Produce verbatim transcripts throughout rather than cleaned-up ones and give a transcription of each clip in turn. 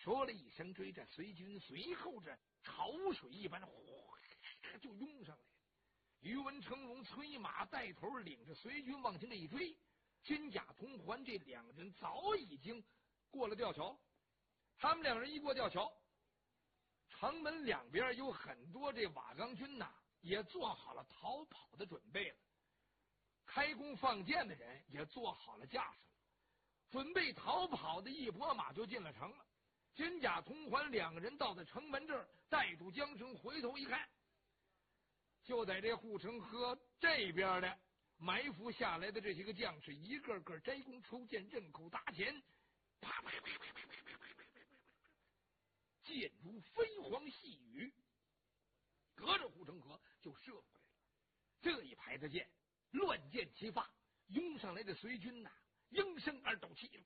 说了一声追，这随军随后这潮水一般呼就涌上来了。于文成龙催马带头领着随军往前这一追，金甲同环这两个人早已经过了吊桥。他们两人一过吊桥，城门两边有很多这瓦岗军呐，也做好了逃跑的准备了。开弓放箭的人也做好了架势了，准备逃跑的一拨马就进了城了。金甲同环两个人到了城门这儿，带住缰绳，回头一看，就在这护城河这边的埋伏下来的这些个将士，一个个摘弓抽箭，刃口搭前，啪啪啪啪啪啪啪啪啪，箭如飞蝗细雨，隔着护城河就射回来了。这一排的箭乱箭齐发，拥上来的随军呐、啊，应声而斗气，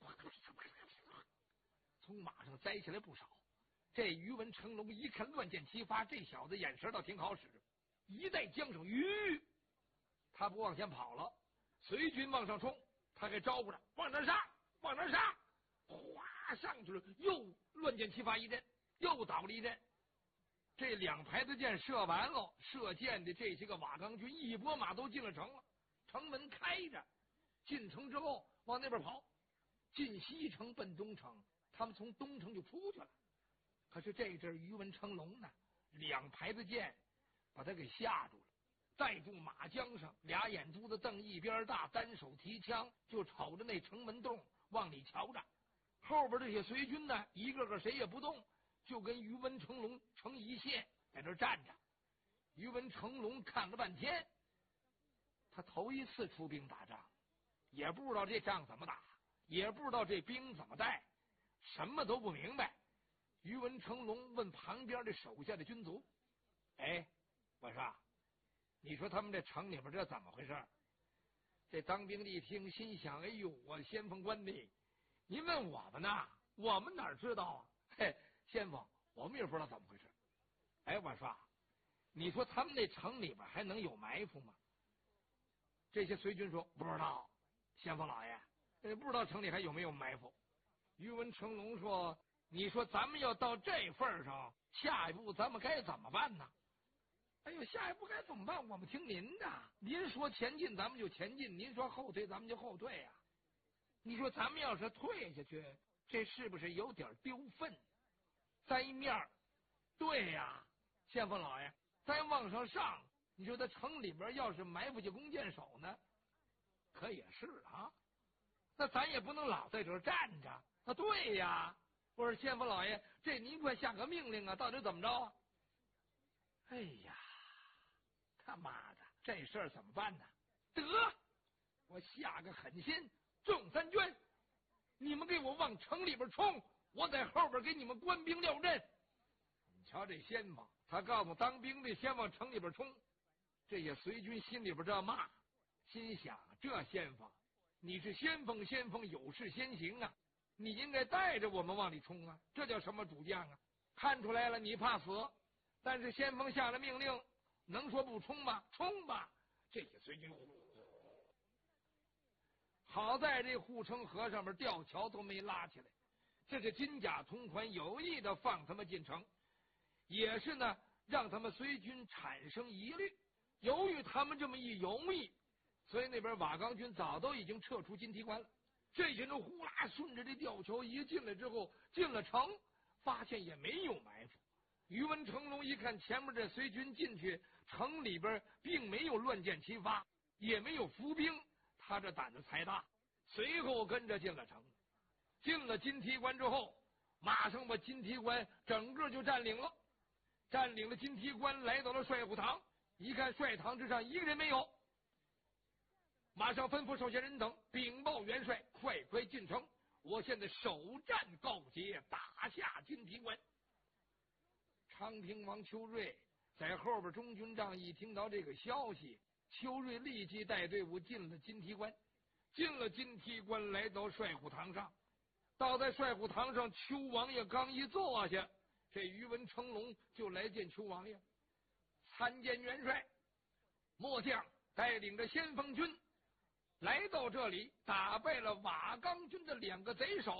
从马上摘下来不少。这于文成龙一看乱箭齐发，这小子眼神倒挺好使，一带缰绳，吁，他不往前跑了，随军往上冲，他给招呼着往那杀，往那杀，哗上去了，又乱箭齐发一阵，又倒了一阵。这两排的箭射完了，射箭的这些个瓦岗军一拨马都进了城了，城门开着，进城之后往那边跑，进西城奔东城，他们从东城就出去了。可是这阵于文成龙呢，两排的箭把他给吓住了，带住马缰上，俩眼珠子瞪一边大，单手提枪就瞅着那城门洞往里瞧着。后边这些随军呢，一个个谁也不动，就跟于文成龙成一线在这站着。于文成龙看了半天，他头一次出兵打仗，也不知道这仗怎么打，也不知道这兵怎么带，什么都不明白。于文成龙问旁边的手下的军卒：“哎，我说，你说他们这城里边这怎么回事？”这当兵的一听，心想：“哎呦，我先锋官的，您问我们呐，我们哪知道啊？嘿，先锋，我们也不知道怎么回事。”哎，我说，你说他们那城里边还能有埋伏吗？这些随军说：“不知道，先锋老爷，不知道城里还有没有埋伏。”于文成龙说：“你说咱们要到这份上，下一步咱们该怎么办呢？”哎呦，下一步该怎么办？我们听您的，您说前进咱们就前进，您说后退咱们就后退呀、啊。你说咱们要是退下去，这是不是有点丢分？在一面对呀、啊，先锋老爷，再往上上，你说在城里边要是埋伏起弓箭手呢，可也是啊。那咱也不能老在这儿站着啊。对呀，我说先锋老爷，这您快下个命令啊，到底怎么着啊？哎呀，他妈的，这事儿怎么办呢？得，我下个狠心，众三军，你们给我往城里边冲，我在后边给你们官兵撂阵。你瞧这先锋，他告诉当兵的先往城里边冲，这些随军心里边这骂，心想这先锋，你是先锋，先锋有事先行啊，你应该带着我们往里冲啊，这叫什么主将啊？看出来了，你怕死，但是先锋下了命令，能说不冲吗？冲吧！这些随军好在这护城河上面吊桥都没拉起来，这是金甲同环有意的放他们进城，也是呢让他们随军产生疑虑。由于他们这么一犹豫，所以那边瓦岗军早都已经撤出金提关了。这些人呼啦顺着这吊桥一进来之后，进了城，发现也没有埋伏。于文成龙一看前面这随军进去，城里边并没有乱箭齐发，也没有伏兵，他这胆子才大，随后跟着进了城。进了金提关之后，马上把金提关整个就占领了。占领了金提关，来到了帅府堂，一看帅堂之上一个人没有，马上吩咐手下人等禀报元帅，快快进城，我现在首战告捷，打下金提关。昌平王邱瑞在后边中军帐一听到这个消息，邱瑞立即带队伍进了金提关。进了金提关，来到帅府堂上，到在帅府堂上，邱王爷刚一坐下，这于文成龙就来见邱王爷，参见元帅，末将带领着先锋军来到这里，打败了瓦岗军的两个贼首，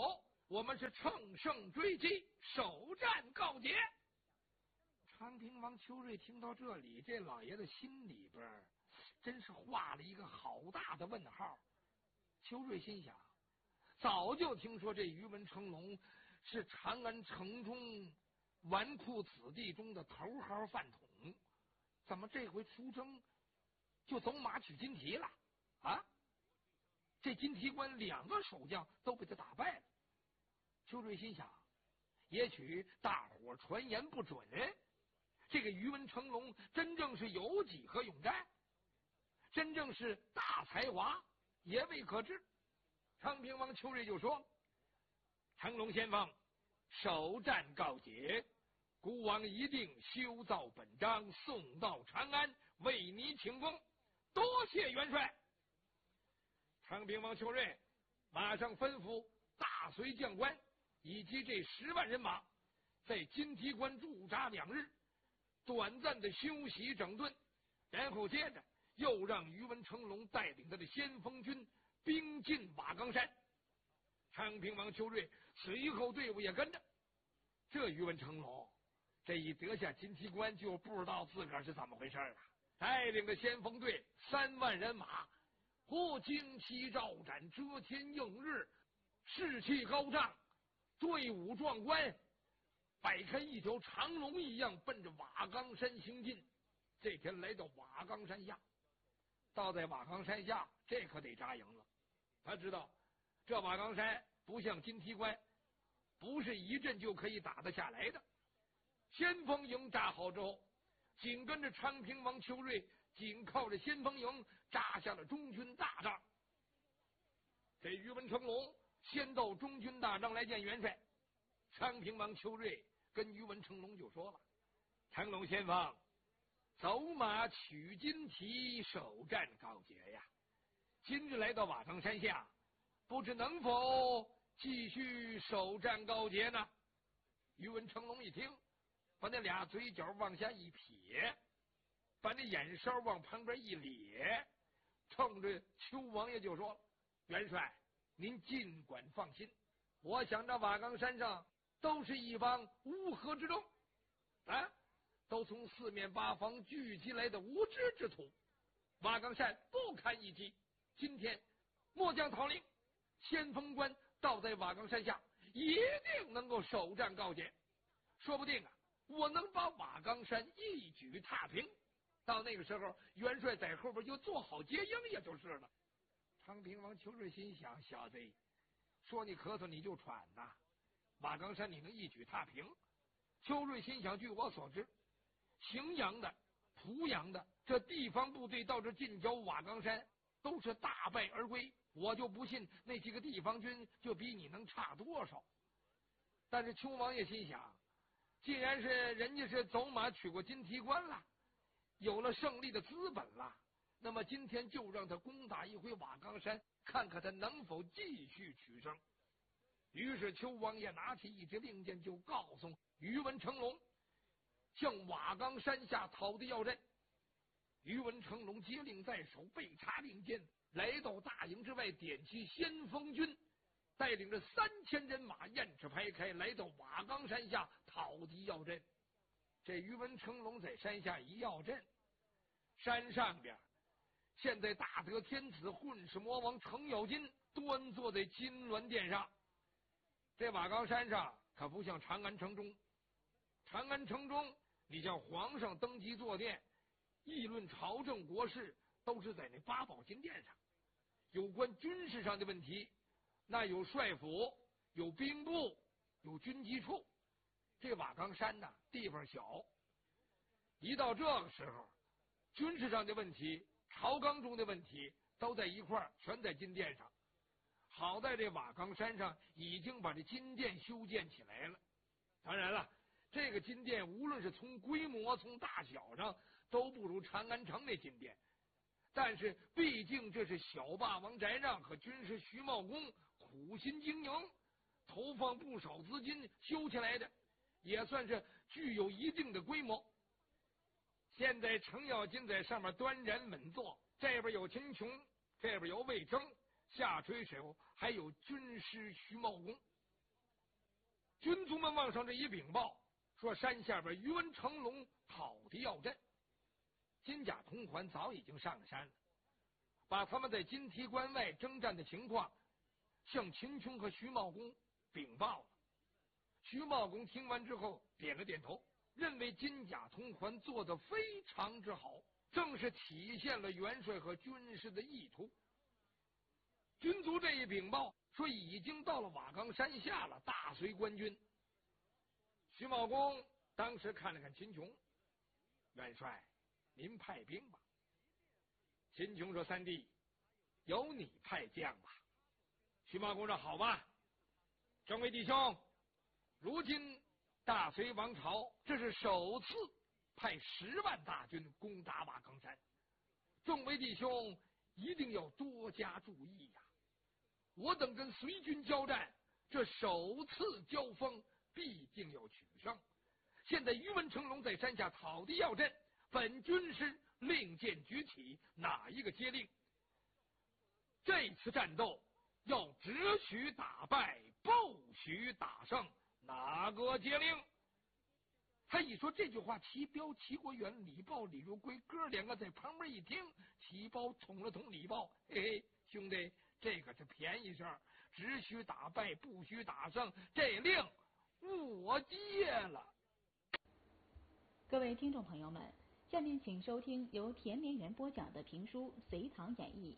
我们是乘胜追击，首战告捷。昌平王邱瑞听到这里，这老爷子心里边真是画了一个好大的问号。邱瑞心想，早就听说这于文成龙是长安城中纨绔子弟中的头号饭桶，怎么这回出征就走马取金蹄了啊？这金蹄关两个守将都被他打败了。邱瑞心想，也许大伙传言不准，这个于文成龙真正是有几何勇战，真正是大才华，也未可知。昌平王邱瑞就说：“成龙先锋，首战告捷，孤王一定修造本章，送到长安，为你请功，多谢元帅。”昌平王邱瑞马上吩咐大随将官以及这十万人马在金蹄关驻扎两日，短暂的休息整顿，然后接着又让于文成龙带领他的先锋军兵进瓦岗山。昌平王邱瑞随后队伍也跟着。这于文成龙这一得下金蹄关，就不知道自个儿是怎么回事了，带领着先锋队三万人马，或旌旗招展，遮天映日，士气高涨，队伍壮观，摆开一条长龙一样，奔着瓦岗山行进。这天来到瓦岗山下，到在瓦岗山下，这可得扎营了。他知道这瓦岗山不像金蹄关，不是一阵就可以打得下来的。先锋营扎好之后，紧跟着昌平王邱瑞紧靠着先锋营扎下了中军大帐。这于文成龙先到中军大帐来见元帅。昌平王邱瑞跟于文成龙就说了：“成龙先锋，走马取金蹄，首战告捷呀！今日来到瓦岗山下，不知能否继续首战告捷呢？”于文成龙一听，把那俩嘴角往下一撇，把那眼梢往旁边一咧，冲着邱王爷就说了：“元帅，您尽管放心，我想这瓦岗山上都是一方乌合之众啊，都从四面八方聚集来的无知之徒，瓦岗山不堪一击。今天末将讨令，先锋官到在瓦岗山下，一定能够首战告捷。说不定啊，我能把瓦岗山一举踏平。到那个时候，元帅在后边就做好接应，也就是了。”昌平王邱瑞心想：小子，说你咳嗽你就喘呐，瓦岗山你能一举踏平？邱瑞心想，据我所知，荥阳的、濮阳的这地方部队到这近郊瓦岗山都是大败而归，我就不信那几个地方军就比你能差多少。但是邱王爷心想，既然是人家是走马取过金蹄关了，有了胜利的资本了，那么今天就让他攻打一回瓦岗山，看看他能否继续取胜。于是邱王爷拿起一支令箭，就告诉于文成龙向瓦岗山下讨敌要阵。于文成龙接令在手，背插令箭，来到大营之外，点起先锋军，带领着三千人马雁翅排开，来到瓦岗山下讨敌要阵。这于文成龙在山下一要阵，山上边现在大德天子混世魔王程咬金端坐在金銮殿上。这瓦岗山上可不像长安城中，长安城中你像皇上登基坐殿，议论朝政国事都是在那八宝金殿上。有关军事上的问题，那有帅府，有兵部，有军机处。这瓦岗山呢，地方小，一到这个时候，军事上的问题、朝纲中的问题都在一块儿，全在金殿上。好在这瓦岗山上已经把这金殿修建起来了。当然了，这个金殿无论是从规模、从大小上，都不如长安城那金殿。但是毕竟这是小霸王翟让和军师徐茂公苦心经营，投放不少资金修起来的，也算是具有一定的规模。现在程咬金在上面端然稳坐，这边有秦琼，这边有魏征，下垂手还有军师徐茂公。 军卒们往上这一禀报，说山下边于文成龙讨敌要阵，金甲同环早已经上了山了，把他们在金提关外征战的情况向秦琼和徐茂公禀报了。徐茂公听完之后点了点头，认为金甲同环做得非常之好，正是体现了元帅和军师的意图。军卒这一禀报说已经到了瓦岗山下了，大随官军。徐茂公当时看了看秦琼，元帅您派兵吧。秦琼说三弟，由你派将吧。徐茂公说好吧。众位弟兄，如今大隋王朝这是首次派十万大军攻打瓦岗山，众位弟兄一定要多加注意呀、啊！我等跟隋军交战，这首次交锋必定要取胜。现在于文成龙在山下讨敌要阵，本军师令箭举起，哪一个接令？这次战斗要只许打败，不许打胜，哪个接令？他一说这句话，齐彪、齐国远、李豹、李如归哥两个在旁边一听，齐彪捅了捅李豹，嘿嘿，兄弟，这可是便宜事儿，只许打败，不许打胜，这令我接了。 各位听众朋友们，下面请收听由田连元播讲的评书《隋唐演义》。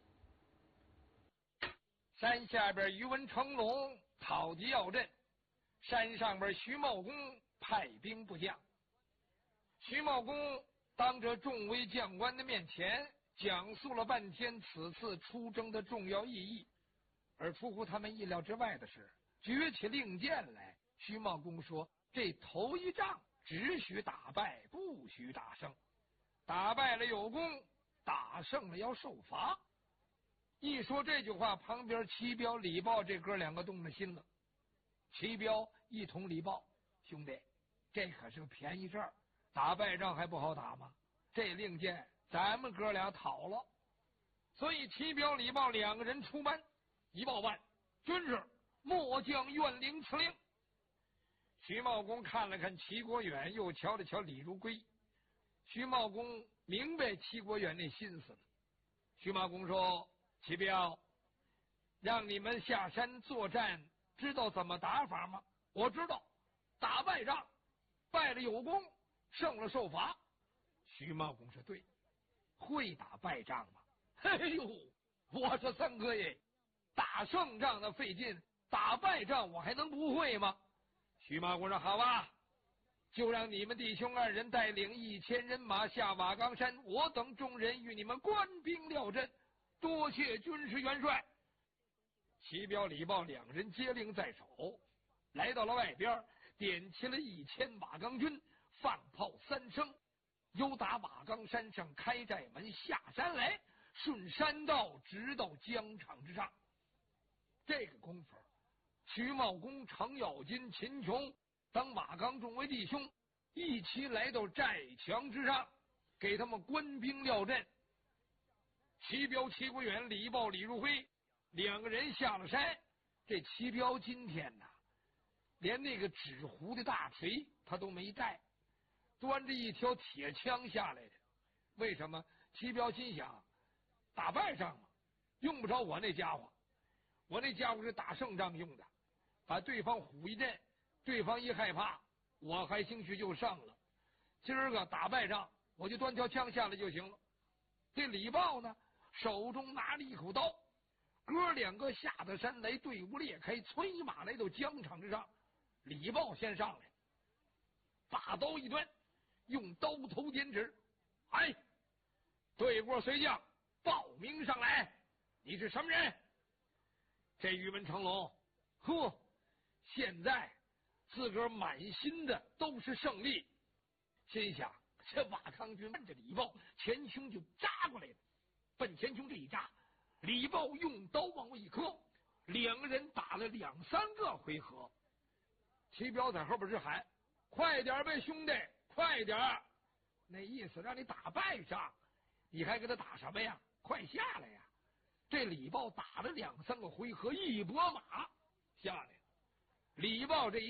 山下边于文成龙讨敌要阵，山上边徐茂公派兵部将。徐茂公当着众位将官的面前讲述了半天此次出征的重要意义，而出乎他们意料之外的是，举起令箭来，徐茂公说这头一仗只许打败，不许打胜，打败了有功，打胜了要受罚。一说这句话，旁边齐彪、李豹这哥两个动了心了。齐彪一同李豹，兄弟，这可是个便宜事儿，打败仗还不好打吗？这令箭咱们哥俩讨了。所以齐彪、李豹两个人出班，一报万，军士末将愿领此令。徐茂公看了看齐国远，又瞧了瞧李如归。徐茂公明白齐国远那心思了。徐茂公说，齐彪，让你们下山作战，知道怎么打法吗？我知道，打败仗，败了有功，胜了受罚。徐茂公说对，会打败仗吗？哎呦，我说三哥爷，打胜仗的费劲，打败仗我还能不会吗？徐茂公说好吧，就让你们弟兄二人带领一千人马下瓦岗山，我等众人与你们官兵料阵。多谢军师元帅。齐彪、李豹两人接令在手，来到了外边，点起了一千瓦岗军，放炮三声，由打瓦岗山上开寨门下山来，顺山道直到疆场之上。这个功夫，徐茂公、程咬金、秦琼等瓦岗众位弟兄一起来到寨墙之上，给他们官兵料阵。齐彪、齐国远、李豹、李如辉两个人下了山。这齐彪今天呐，连那个纸糊的大锤他都没带，端着一条铁枪下来的。为什么？齐彪心想，打败仗嘛，用不着我那家伙，我那家伙是打胜仗用的，把对方唬一阵，对方一害怕，我还兴许就胜了。今儿个打败仗，我就端条枪下来就行了。这李豹呢，手中拿着一口刀，哥两个下的山来，队伍裂开，催马来到疆场之上。李豹先上来，把刀一端，用刀头尖指，哎，对过随将，报名上来，你是什么人？这于文成龙，呵，现在自个儿满心的都是胜利，心想这瓦岗军奔着李豹前胸就扎过来了。奔前胸这一扎，李豹用刀往外一磕，两个人打了两三个回合。齐彪在后边直喊：“快点呗，兄弟，快点！”那意思让你打败仗，你还跟他打什么呀？快下来呀！这李豹打了两三个回合，一拨马下来了。李豹这一